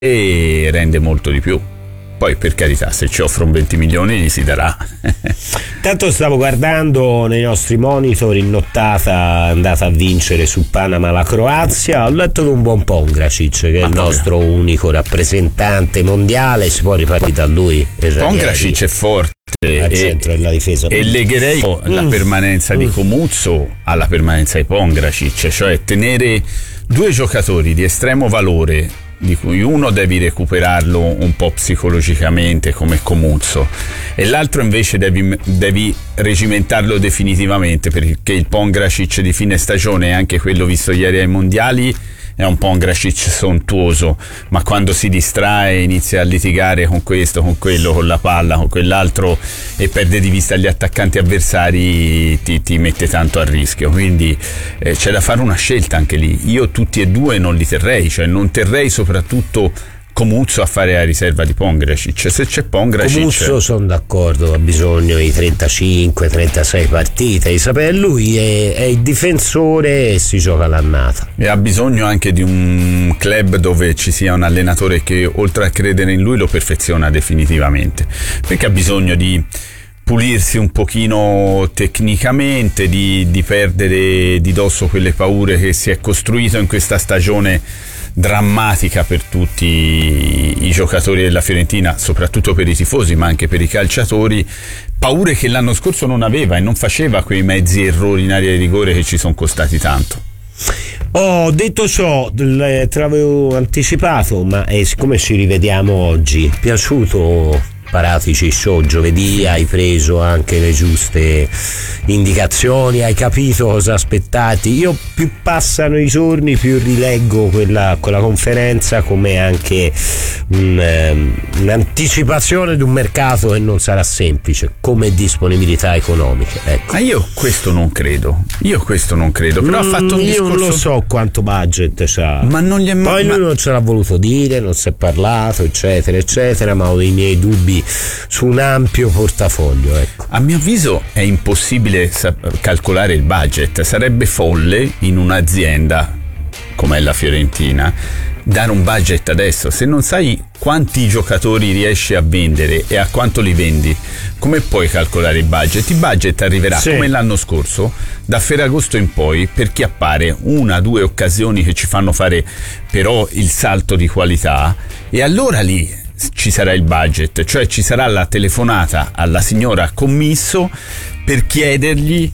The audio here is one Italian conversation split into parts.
e rende molto di più. Poi, per carità, se ci offrono 20 milioni gli si darà. Tanto stavo guardando nei nostri monitor in nottata andata a vincere su Panama la Croazia. Ho letto di un buon Pongracic, che è il nostro unico rappresentante mondiale. Si può ripartire da lui. Pongracic è forte al centro della difesa, e legherei la permanenza di Comuzzo alla permanenza di Pongracic, cioè tenere due giocatori di estremo valore, di cui uno devi recuperarlo un po' psicologicamente come Comuzzo e l'altro invece devi regimentarlo definitivamente, perché il Pongracic di fine stagione e anche quello visto ieri ai mondiali è un Pongracic sontuoso, ma quando si distrae inizia a litigare con questo, con quello, con la palla, con quell'altro e perde di vista gli attaccanti avversari, ti mette tanto a rischio. Quindi c'è da fare una scelta anche lì. Io tutti e due non li terrei, cioè non terrei soprattutto Comuzzo a fare la riserva di Pongracic. Se c'è Pongracic, Comuzzo sono d'accordo, ha bisogno di 35-36 partite, sapere lui è il difensore e si gioca l'annata, e ha bisogno anche di un club dove ci sia un allenatore che oltre a credere in lui lo perfeziona definitivamente, perché ha bisogno di pulirsi un pochino tecnicamente, di perdere di dosso quelle paure che si è costruito in questa stagione drammatica per tutti i giocatori della Fiorentina, soprattutto per i tifosi ma anche per i calciatori, paure che l'anno scorso non aveva e non faceva quei mezzi errori in area di rigore che ci sono costati tanto. Detto ciò, te l'avevo anticipato, ma siccome ci rivediamo oggi, piaciuto Paratici Show giovedì, hai preso anche le giuste indicazioni, hai capito cosa aspettati. Io più passano i giorni più rileggo quella conferenza come anche un'anticipazione di un mercato che non sarà semplice come disponibilità economiche, ecco. Ma io questo non credo, però ha fatto un discorso. Io non lo so quanto budget c'ha, ma non gli è poi lui non ce l'ha voluto dire, non si è parlato eccetera eccetera, ma ho i miei dubbi su un ampio portafoglio, ecco. A mio avviso è impossibile calcolare il budget, sarebbe folle in un'azienda come la Fiorentina dare un budget adesso. Se non sai quanti giocatori riesci a vendere e a quanto li vendi, come puoi calcolare il budget? Il budget arriverà come l'anno scorso, da Ferragosto in poi, per chi appare 1-2 occasioni che ci fanno fare però il salto di qualità, e allora lì ci sarà il budget, cioè ci sarà la telefonata alla signora commisso per chiederle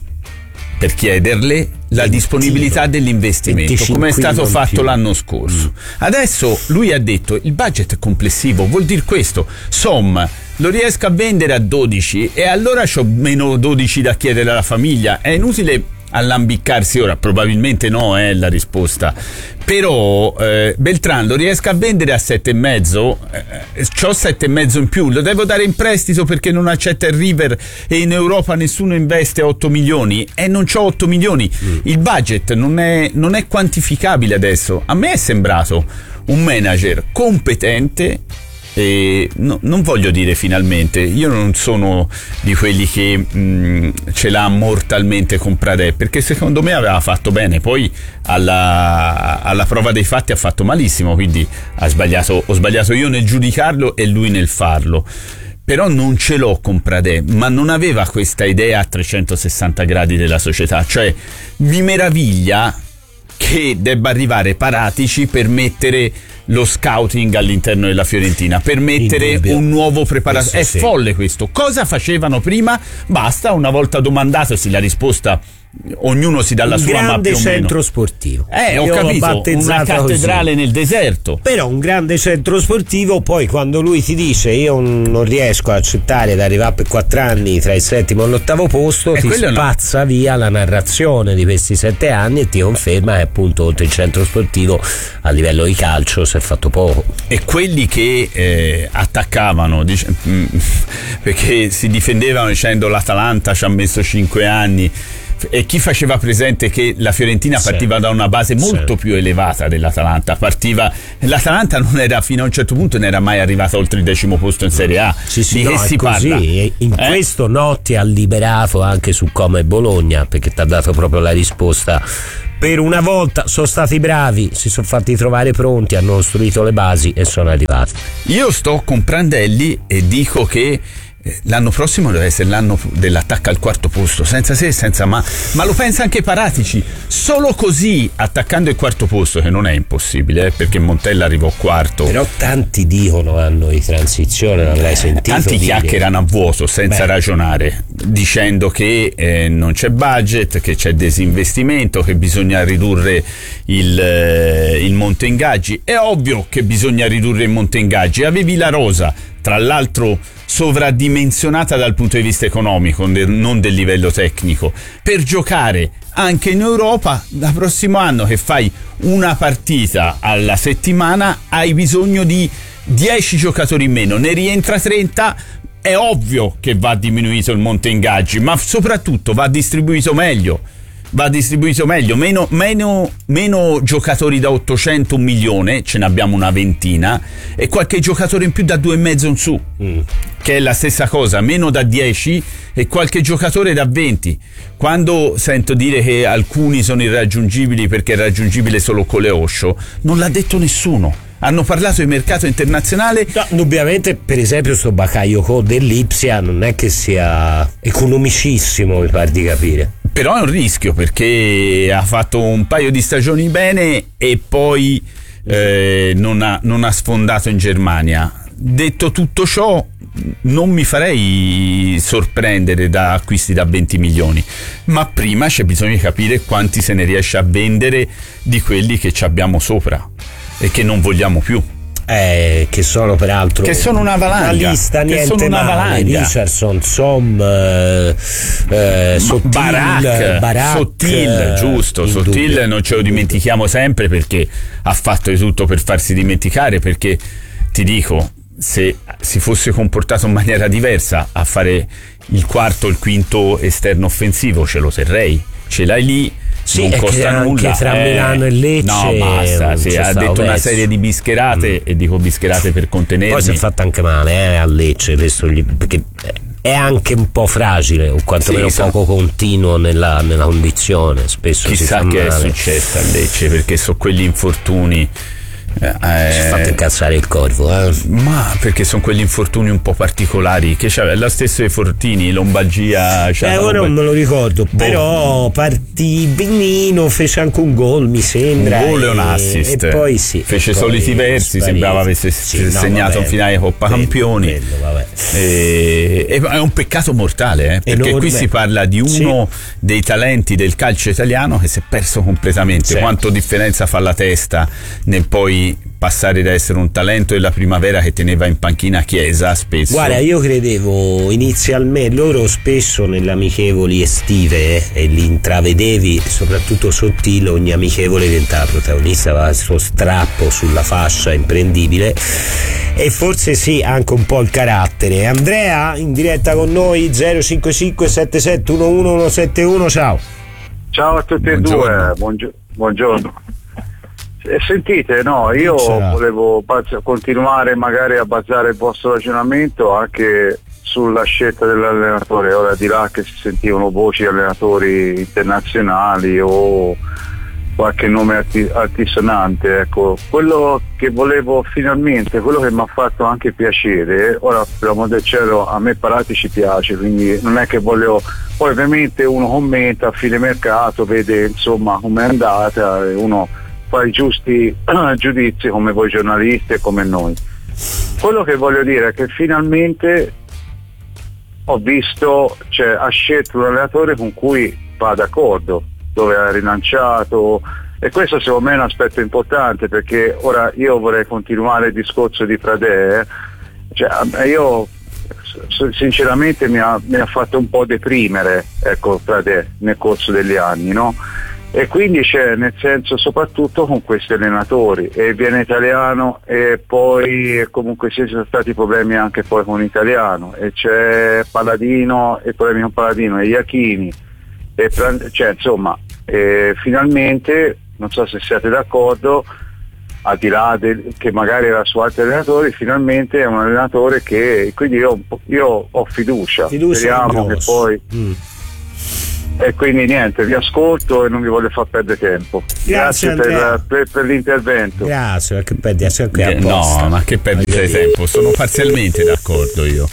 la disponibilità dell'investimento, come è stato fatto l'anno scorso. Adesso lui ha detto il budget è complessivo, vuol dire questo: lo riesco a vendere a 12 e allora c'ho meno 12 da chiedere alla famiglia. È inutile allambiccarsi ora, probabilmente no è la risposta, però Beltran lo riesco a vendere a 7,5, c'ho 7,5 in più, lo devo dare in prestito perché non accetta il River e in Europa nessuno investe 8 milioni e non c'ho 8 milioni. Il budget non è quantificabile adesso. A me è sembrato un manager competente. E non voglio dire finalmente, io non sono di quelli che ce l'ha mortalmente con Pradè, perché secondo me aveva fatto bene, poi alla prova dei fatti ha fatto malissimo, quindi ho sbagliato io nel giudicarlo e lui nel farlo. Però non ce l'ho con Pradè, ma non aveva questa idea a 360 gradi della società, cioè mi meraviglia che debba arrivare Paratici per mettere lo scouting all'interno della Fiorentina, per mettere un nuovo preparatore. È folle questo. Cosa facevano prima? Basta, una volta domandatosi la risposta, ognuno si dà la sua, ma più o meno. Un grande centro sportivo. Ho capito, una cattedrale così nel deserto. Però un grande centro sportivo, poi quando lui ti dice io non riesco a accettare di arrivare per 4 anni tra il 7° e l'8° posto, ti spazza via la narrazione di questi 7 anni e ti conferma che appunto oltre il centro sportivo a livello di calcio si è fatto poco. E quelli che attaccavano perché si difendevano dicendo l'Atalanta ci ha messo 5 anni e chi faceva presente che la Fiorentina partiva da una base molto più elevata dell'Atalanta. L'Atalanta non era, fino a un certo punto, non era mai arrivata oltre il 10° posto in Serie A. Di che si parla? In questo Notti ha liberato anche su Como e Bologna, perché ti ha dato proprio la risposta. Per una volta sono stati bravi, si sono fatti trovare pronti, hanno costruito le basi e sono arrivati. Io sto con Prandelli e dico che l'anno prossimo deve essere l'anno dell'attacco al 4° posto, senza se e senza ma lo pensa anche Paratici. Solo così, attaccando il 4° posto, che non è impossibile, perché Montella arrivò 4°. Però tanti dicono anno di transizione, non l'hai sentito? Tanti chiacchierano a vuoto senza ragionare, dicendo che non c'è budget, che c'è disinvestimento, che bisogna ridurre il monte ingaggi. È ovvio che bisogna ridurre il monte ingaggi. Avevi la rosa, tra l'altro sovradimensionata dal punto di vista economico, non del livello tecnico, per giocare anche in Europa. Da prossimo anno, che fai una partita alla settimana, hai bisogno di 10 giocatori in meno, ne rientra 30. È ovvio che va diminuito il monte ingaggi, ma soprattutto va distribuito meglio. Meno giocatori da 800, 1 milione, ce ne abbiamo una ventina, e qualche giocatore in più da 2,5 in su, che è la stessa cosa, meno da 10 e qualche giocatore da 20. Quando sento dire che alcuni sono irraggiungibili perché è raggiungibile solo con le Osho, non l'ha detto nessuno. Hanno parlato di mercato internazionale. No, indubbiamente, per esempio, sto Bakayoko dell'Ipsia non è che sia economicissimo, mi pare di capire. Però è un rischio, perché ha fatto un paio di stagioni bene e poi non ha sfondato in Germania. Detto tutto ciò, non mi farei sorprendere da acquisti da 20 milioni, ma prima c'è bisogno di capire quanti se ne riesce a vendere di quelli che ci abbiamo sopra e che non vogliamo più. Che sono peraltro una valanga, una lista niente male. Richardson, Sottil, giusto. Sottil non ce lo dimentichiamo sempre, perché ha fatto di tutto per farsi dimenticare, perché ti dico, se si fosse comportato in maniera diversa a fare il 4º, il 5º esterno offensivo, ce lo terrei. Ce l'hai lì, non costa nulla. Anche tra Milano e Lecce, no, basta, ha detto una serie di bischerate, e dico bischerate per contenermi. Poi si è fatta anche male a Lecce, perché è anche un po' fragile, o quantomeno poco continuo nella condizione. Spesso chissà che è successo a Lecce, perché sono quegli infortuni. Si è fatto incazzare il Corvo, ma perché sono quegli infortuni un po' particolari, che c'aveva lo stesso dei Fortini, lombalgia. Ora non me lo ricordo, però partì benino, fece anche un gol, mi sembra, un gol e un assist, e poi fece soliti versi, sembrava avesse segnato un finale di Coppa Campioni. È un peccato mortale, perché qui si parla di uno dei talenti del calcio italiano che si è perso completamente. Quanto differenza fa la testa nel poi passare da essere un talento della primavera che teneva in panchina Chiesa spesso. Guarda, io credevo inizialmente, loro spesso nelle amichevoli estive, e li intravedevi, soprattutto Sottile, ogni amichevole diventava protagonista, aveva questo strappo sulla fascia imprendibile, e forse anche un po' il carattere. Andrea in diretta con noi, 055 77 11 171. Ciao a tutti e due, buongiorno. Sentite, io volevo continuare magari a basare il vostro ragionamento anche sulla scelta dell'allenatore. Ora, di là che si sentivano voci di allenatori internazionali o qualche nome altisonante, ecco, quello che volevo finalmente, quello che mi ha fatto anche piacere, ora per l'amor del cielo a me Parati ci piace, quindi non è che voglio, poi ovviamente uno commenta a fine mercato, vede insomma com'è andata, e uno fa i giusti giudizi come voi giornalisti e come noi. Quello che voglio dire è che finalmente ho visto, ha scelto un allenatore con cui va d'accordo, dove ha rilanciato, e questo secondo me è un aspetto importante, perché ora io vorrei continuare il discorso di Pradè. Io sinceramente mi ha fatto un po' deprimere, ecco, Pradè nel corso degli anni, no? E quindi nel senso, soprattutto con questi allenatori, e viene italiano e poi comunque ci sono stati problemi anche poi con l'italiano, e c'è Palladino e problemi con Palladino e Iachini, cioè, insomma, finalmente, non so se siete d'accordo, al di là che magari era su altri allenatori, finalmente è un allenatore che, quindi io ho fiducia speriamo che poi e quindi niente, vi ascolto e non vi voglio far perdere tempo. Grazie per l'intervento. Grazie, che perdere no, ma che perdere tempo, sono parzialmente d'accordo io.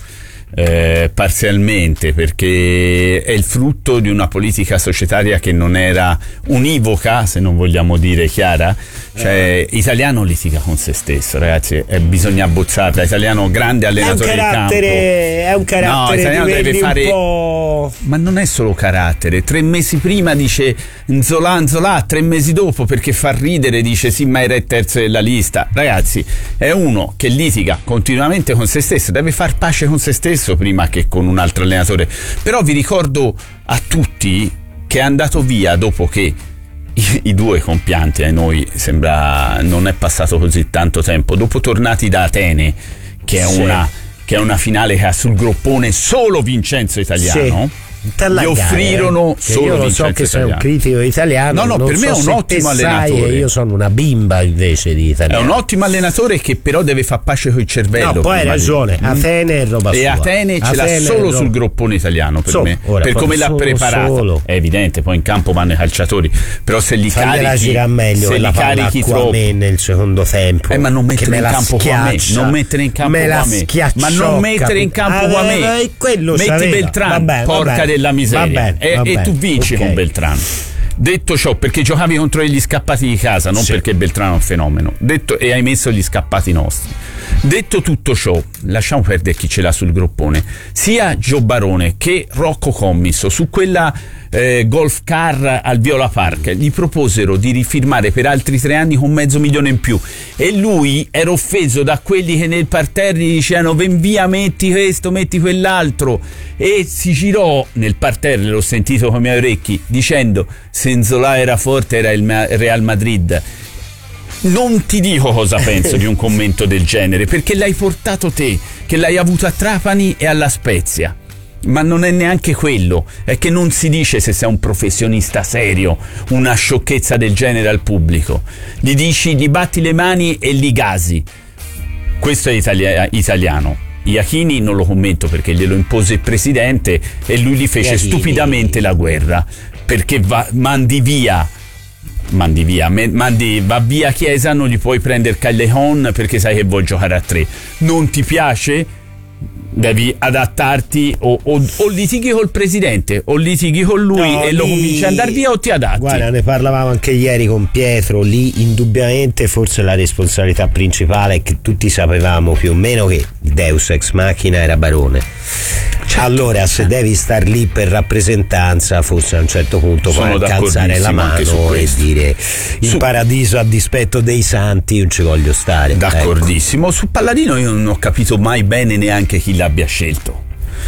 Parzialmente, perché è il frutto di una politica societaria che non era univoca, se non vogliamo dire chiara. Cioè, Italiano litiga con se stesso, ragazzi, bisogna abbozzarla. Italiano, grande allenatore di campo, è un carattere, Italiano deve fare un po'... Ma non è solo carattere. 3 mesi prima dice Nzola, 3 mesi dopo, perché fa ridere, dice sì, ma era il terzo della lista. Ragazzi, è uno che litiga continuamente con se stesso, deve far pace con se stesso prima che con un altro allenatore. Però vi ricordo a tutti che è andato via dopo che i due compianti, a noi sembra non è passato così tanto tempo, dopo tornati da Atene, che è una finale che ha sul groppone solo Vincenzo Italiano. Gli offrirono solo io lo Vincenzo so che Italiano. Sei un critico italiano. No, per me è un ottimo allenatore. Io sono una bimba invece di italiano. È un ottimo allenatore che però deve far pace col cervello. No, poi hai ragione. Atene è roba sua. E Atene ce l'ha solo sul groppone italiano per me. Per come l'ha preparata. È evidente, poi in campo vanno i calciatori. Però se li carichi, se li carichi troppo nel secondo tempo. Ma non mettere in campo qua me. Non mettere in campo qua me. Ma non mettere in campo qua me. Metti Beltrán, porca della miseria, e tu vinci con Beltrán. Detto ciò, perché giocavi contro gli scappati di casa, non perché Beltrán è un fenomeno, e hai messo gli scappati nostri. Detto tutto ciò, lasciamo perdere chi ce l'ha sul groppone. Sia Gio Barone che Rocco Commisso su quella golf car al Viola Park gli proposero di rifirmare per altri 3 anni con $500,000 in più, e lui era offeso da quelli che nel parterre gli dicevano ven via, metti questo, metti quell'altro, e si girò nel parterre, l'ho sentito con i miei orecchi, dicendo se Nzola era forte era il Real Madrid. Non ti dico cosa penso di un commento del genere, perché l'hai portato te, che l'hai avuto a Trapani e alla Spezia. Ma non è neanche quello, è che non si dice se sei un professionista serio una sciocchezza del genere al pubblico. Gli dici, gli batti le mani e li gasi. Questo è italiano. Iachini non lo commento perché glielo impose il presidente e lui gli fece stupidamente la guerra, perché va via Chiesa, non gli puoi prendere Callejon perché sai che vuoi giocare a 3. Non ti piace? Devi adattarti, o litighi col presidente o litighi con lui e lo cominci a andare via, o ti adatti. Guarda, ne parlavamo anche ieri con Pietro. Lì indubbiamente forse la responsabilità principale è che tutti sapevamo più o meno che Deus ex machina era Barone. Allora se devi star lì per rappresentanza, forse a un certo punto puoi alzare la mano e dire in paradiso a dispetto dei santi non ci voglio stare. D'accordissimo. Su Palladino io non ho capito mai bene neanche chi l'abbia scelto,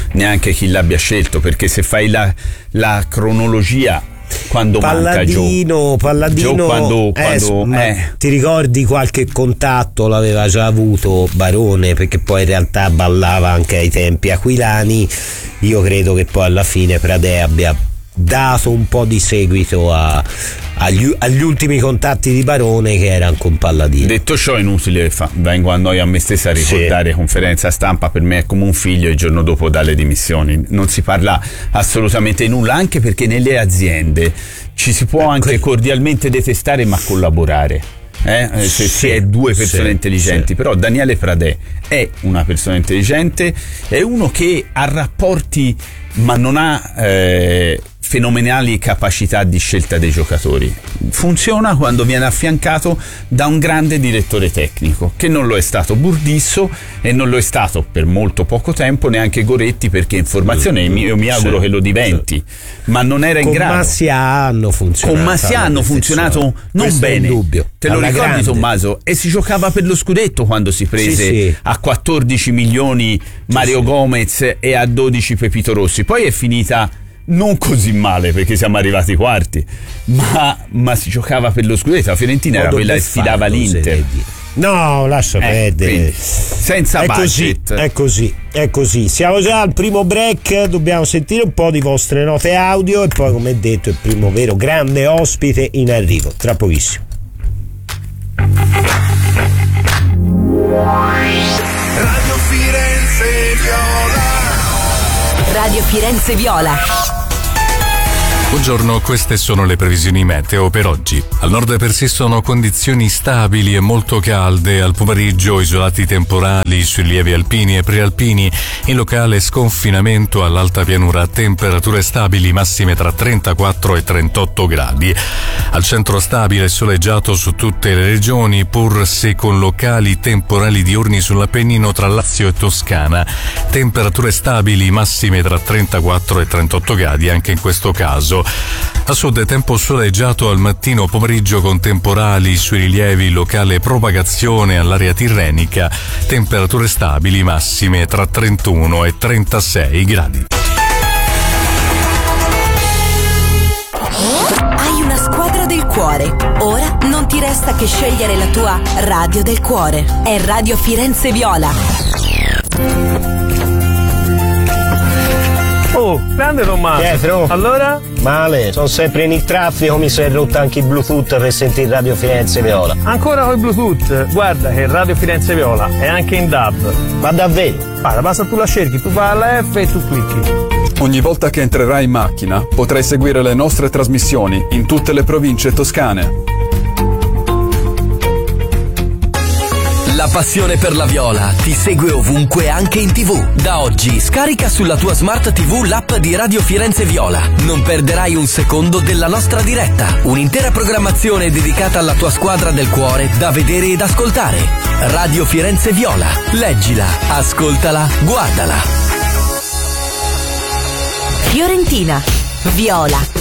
perché se fai la cronologia, quando Palladino quando ti ricordi qualche contatto l'aveva già avuto Barone, perché poi in realtà ballava anche ai tempi aquilani. Io credo che poi alla fine Pradè abbia dato un po' di seguito agli ultimi contatti di Barone, che erano con Palladino. Detto ciò, è inutile, vengo a me stessa a ricordare conferenza stampa, per me è come un figlio, il giorno dopo dalle dimissioni, non si parla assolutamente nulla, anche perché nelle aziende ci si può anche cordialmente detestare ma collaborare. Se si è due persone intelligenti, però Daniele Pradè è una persona intelligente, è uno che ha rapporti ma non ha fenomenali capacità di scelta dei giocatori. Funziona quando viene affiancato da un grande direttore tecnico, che non lo è stato Burdisso e non lo è stato per molto poco tempo neanche Goretti, perché in formazione io mi auguro che lo diventi, ma non era in grado. Con Masia hanno funzionato non bene, te lo ricordi grande. Tommaso? E si giocava per lo scudetto quando si prese a 14 milioni Mario Gomez e a 12 Pepito Rossi. Poi è finita non così male perché siamo arrivati quarti, ma si giocava per lo scudetto. La Fiorentina era quella che sfidava l'Inter. No, lascia perdere. Senza budget. È così. Siamo già al primo break, dobbiamo sentire un po' di vostre note audio e poi, come detto, il primo vero grande ospite in arrivo, tra pochissimo. Radio Firenze Viola. Radio Firenze Viola. Buongiorno, queste sono le previsioni meteo per oggi. Al nord persistono condizioni stabili e molto calde, al pomeriggio isolati temporali sui rilievi alpini e prealpini, in locale sconfinamento all'alta pianura, temperature stabili massime tra 34 e 38 gradi. Al centro stabile e soleggiato su tutte le regioni, pur se con locali temporali diurni sull'Appennino tra Lazio e Toscana. Temperature stabili massime tra 34 e 38 gradi anche in questo caso. A sud tempo soleggiato al mattino pomeriggio con temporali sui rilievi, locale propagazione all'area tirrenica, temperature stabili massime tra 31 e 36 gradi. Hai una squadra del cuore. Ora non ti resta che scegliere la tua radio del cuore. È Radio Firenze Viola. Oh, grande Tommaso. Pietro. Allora? Male, sono sempre in il traffico, mi si è rotto anche il Bluetooth per sentire Radio Firenze Viola. Ancora con il Bluetooth? Guarda che Radio Firenze Viola è anche in DAB. Ma davvero? Guarda, basta tu la cerchi, tu fai alla F e tu clicchi. Ogni volta che entrerai in macchina potrai seguire le nostre trasmissioni in tutte le province toscane. La passione per la viola ti segue ovunque, anche in TV. Da oggi scarica sulla tua Smart TV l'app di Radio Firenze Viola. Non perderai un secondo della nostra diretta. Un'intera programmazione dedicata alla tua squadra del cuore da vedere ed ascoltare. Radio Firenze Viola. Leggila, ascoltala, guardala. Fiorentina. Viola.